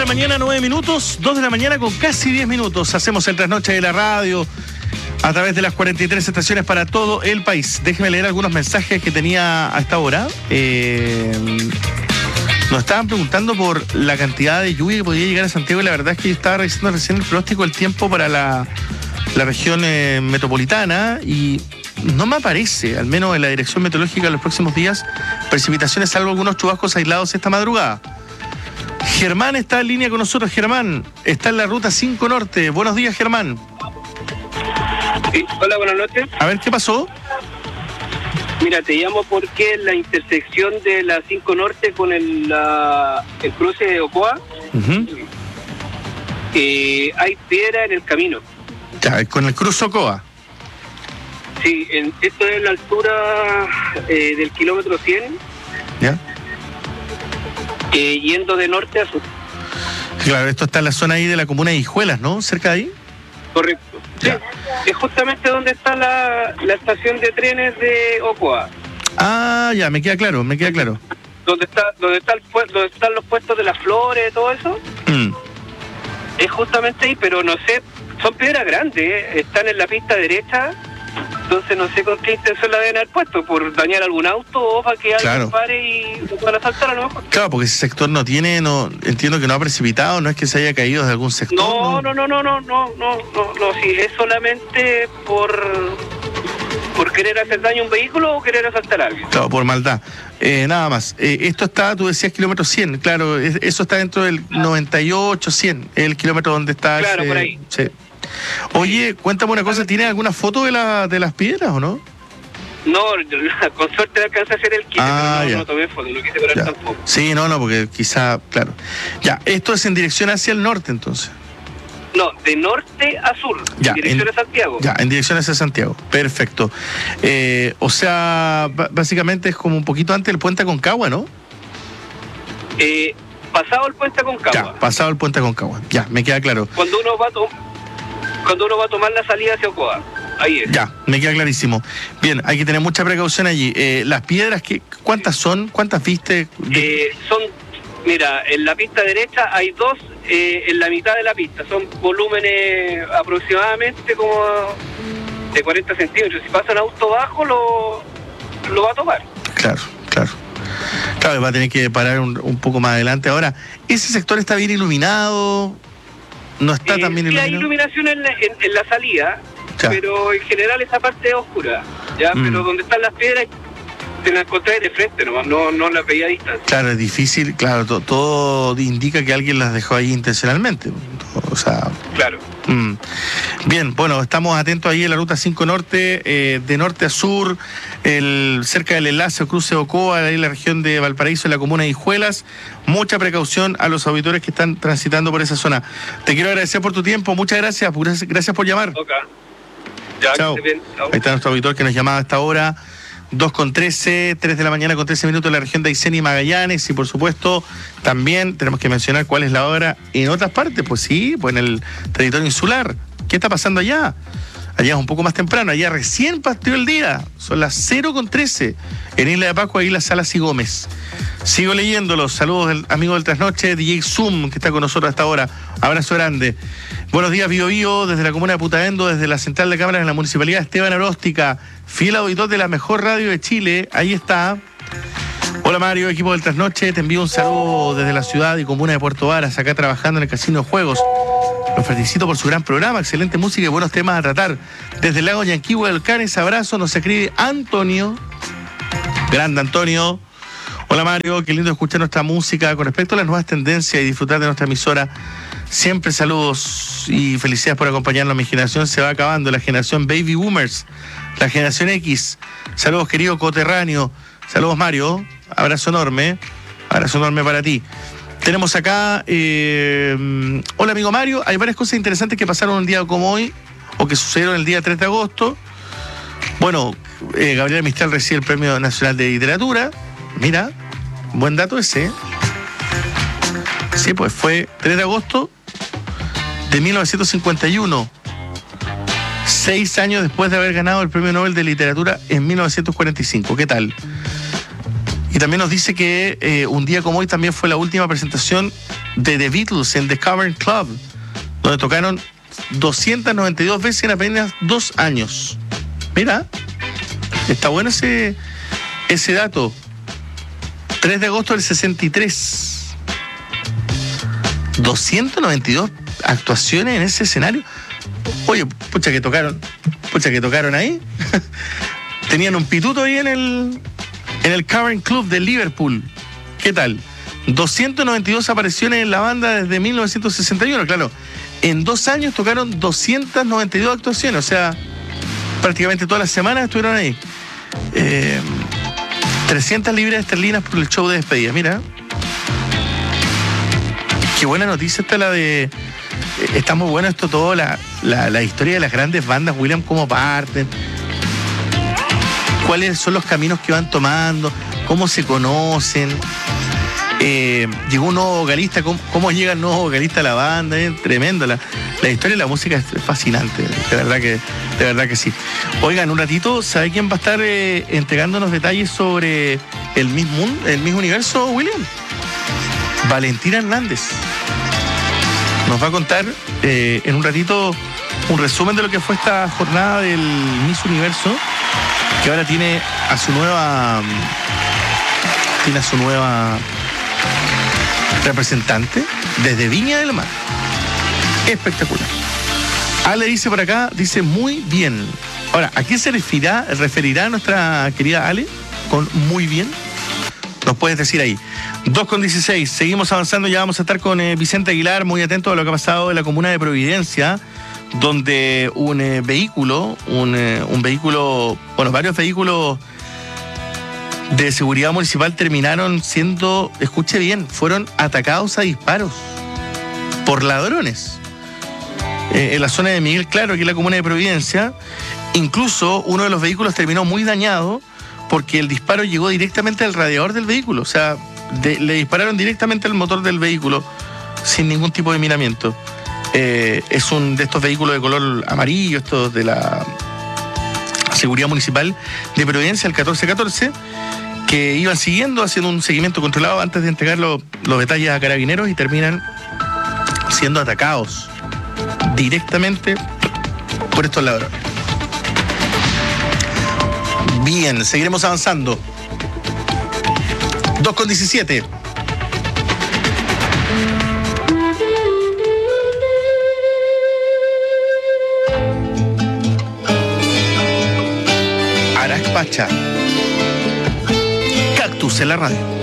la mañana, 9 minutos, 2 de la mañana con casi 10 minutos. Hacemos el trasnoche de la radio a través de las 43 estaciones para todo el país. Déjeme leer algunos mensajes que tenía a esta hora. Nos estaban preguntando por la cantidad de lluvia que podía llegar a Santiago y la verdad es que yo estaba revisando recién el pronóstico del tiempo para la región metropolitana y no me aparece, al menos en la dirección meteorológica en los próximos días, precipitaciones salvo algunos chubascos aislados esta madrugada. Germán está en línea con nosotros. Germán, está en la ruta 5 Norte. Buenos días, Germán. Sí, hola, buenas noches. A ver, ¿qué pasó? Mira, te llamo porque en la intersección de la 5 Norte con el cruce de Ocoa, hay piedra en el camino. Ya, con el cruce Ocoa. Sí, esto es la altura del kilómetro 100. ¿Ya? Yendo de norte a sur. Claro, esto está en la zona ahí de la comuna de Hijuelas, ¿no? ¿Cerca de ahí? Correcto. Ya. Sí, es justamente donde está la estación de trenes de Ocoa. Ah, ya, me queda claro. Donde están los puestos de las flores, todo eso. Es justamente ahí, pero no sé, son piedras grandes, están en la pista derecha. Entonces no sé con qué intención la deben haber puesto, por dañar algún auto o para que alguien pare y lo puedan asaltar a lo mejor. Claro, porque ese sector no tiene, entiendo que no ha precipitado, no es que se haya caído de algún sector. No, sí, es solamente por querer hacer daño a un vehículo o querer asaltar a alguien. Claro, por maldad. Nada más. Esto está, tú decías kilómetro 100, claro, eso está dentro del 98, 100, el kilómetro donde está. Claro, por ahí. Sí. Oye, cuéntame una cosa, ¿tienes alguna foto de las piedras o no? No, con suerte le alcancé a hacer el kit, pero no tomé foto, no quise parar tampoco. Sí, no, porque quizá, claro. Ya, esto es en dirección hacia el norte entonces. No, de norte a sur, ya, en dirección a Santiago. Ya, en dirección hacia Santiago, perfecto. O sea, básicamente es como un poquito antes del puente Aconcagua, ¿no? Pasado el puente Aconcagua. Ya, pasado el puente Aconcagua, ya, me queda claro. Cuando uno va a tomar la salida hacia Ocoa, ahí es. Ya, me queda clarísimo. Bien, hay que tener mucha precaución allí. Las piedras, ¿cuántas son? ¿Cuántas viste? Mira, en la pista derecha hay dos, en la mitad de la pista. Son volúmenes aproximadamente como de 40 centímetros. Si pasa un auto bajo, lo va a tomar. Claro, va a tener que parar un poco más adelante. Ahora, ¿ese sector está bien iluminado? ¿No está tan bien iluminado? Sí, hay iluminación en la salida, pero en general esa parte es oscura, ¿ya? Pero donde están las piedras te las encontré de frente nomás, no las veía a distancia. Claro, es difícil, claro, todo indica que alguien las dejó ahí intencionalmente. O sea... Claro. Bien, bueno, estamos atentos ahí en la ruta 5 Norte, de norte a sur, cerca del enlace o cruce de Ocoa, ahí en la región de Valparaíso, en la comuna de Hijuelas. Mucha precaución a los auditores que están transitando por esa zona. Te quiero agradecer por tu tiempo, muchas gracias por llamar. Okay. Ya, chao. Bien. Chao. Ahí está nuestro auditor que nos llamaba hasta ahora. 2:13, 3 de la mañana con 13 minutos en la región de Aysén y Magallanes. Y por supuesto, también tenemos que mencionar cuál es la hora en otras partes. Pues sí, pues en el territorio insular. ¿Qué está pasando allá? Allá es un poco más temprano, allá recién partió el día. Son las 0:13 en Isla de Pascua, Islas Salas y Gómez. Sigo leyéndolos. Saludos del amigo del trasnoche, DJ Zoom, que está con nosotros hasta ahora. Abrazo grande. Buenos días, Bio Bio, desde la comuna de Putaendo, desde la central de cámaras en la municipalidad Esteban Aróstica, fiel auditor de la mejor radio de Chile. Ahí está. Hola Mario, equipo del trasnoche, te envío un saludo desde la ciudad y comuna de Puerto Varas, acá trabajando en el Casino de Juegos. Los felicito por su gran programa, excelente música y buenos temas a tratar. Desde el lago Yanquihue del Canes, abrazo, nos escribe Antonio. Grande Antonio. Hola Mario, qué lindo escuchar nuestra música. Con respecto a las nuevas tendencias y disfrutar de nuestra emisora, siempre saludos y felicidades por acompañarnos. Mi generación se va acabando, la generación Baby Boomers, la generación X. Saludos querido coterráneo. Saludos Mario, abrazo enorme para ti. Tenemos acá, hola amigo Mario, hay varias cosas interesantes que pasaron un día como hoy, o que sucedieron el día 3 de agosto. Bueno, Gabriela Mistral recibe el Premio Nacional de Literatura. Mira, buen dato ese. Sí, pues fue 3 de agosto de 1951. 6 años después de haber ganado el Premio Nobel de Literatura en 1945. ¿Qué tal? Y también nos dice que un día como hoy también fue la última presentación de The Beatles en The Cavern Club, donde tocaron 292 veces en apenas 2 años. Mira, está bueno ese dato. 3 de agosto del 63. 292 actuaciones en ese escenario. Oye, pucha que tocaron ahí. Tenían un pituto ahí en el Cavern Club de Liverpool. ¿Qué tal? 292 apariciones en la banda desde 1961, claro. En 2 años tocaron 292 actuaciones, o sea, prácticamente todas las semanas estuvieron ahí. 300 libras esterlinas por el show de despedida, mira. Qué buena noticia esta la de... Está muy bueno esto todo, la historia de las grandes bandas, William, cómo parten, cuáles son los caminos que van tomando, cómo se conocen. Llegó un nuevo vocalista, cómo llega el nuevo vocalista a la banda, tremendo. La historia de la música es fascinante, de verdad que sí. Oigan, un ratito, ¿sabe quién va a estar entregándonos detalles sobre el Miss Universo, William? Valentina Hernández. Nos va a contar en un ratito un resumen de lo que fue esta jornada del Miss Universo, que ahora tiene a su nueva representante desde Viña del Mar. Espectacular. Ale dice por acá, dice muy bien. Ahora, ¿a qué se referirá nuestra querida Ale con muy bien? Nos puedes decir ahí. 2:16, seguimos avanzando, ya vamos a estar con Vicente Aguilar, muy atento a lo que ha pasado en la comuna de Providencia, donde varios vehículos de seguridad municipal terminaron siendo, escuche bien, fueron atacados a disparos por ladrones. En la zona de Miguel Claro, aquí en la comuna de Providencia, incluso uno de los vehículos terminó muy dañado porque el disparo llegó directamente al radiador del vehículo, o sea, le dispararon directamente al motor del vehículo sin ningún tipo de miramiento. Es un de estos vehículos de color amarillo, estos de la seguridad municipal de Providencia, el 1414, que iban haciendo un seguimiento controlado antes de entregar los detalles a carabineros y terminan siendo atacados directamente por estos ladrones. Bien, seguiremos avanzando. 2:17. Arax Pacha. Cactus en la radio.